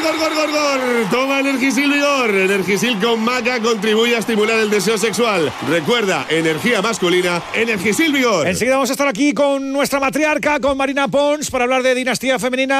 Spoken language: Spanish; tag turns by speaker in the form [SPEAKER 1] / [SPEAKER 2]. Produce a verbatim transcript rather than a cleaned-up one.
[SPEAKER 1] gor, gor, gor, gor. Toma Energisil Vigor. Energisil con maca contribuye a estimular el deseo sexual. Recuerda, energía masculina, Energisil Vigor.
[SPEAKER 2] Enseguida vamos a estar aquí con nuestra matriarca, con Marina Pons, para hablar de dinastía femenina.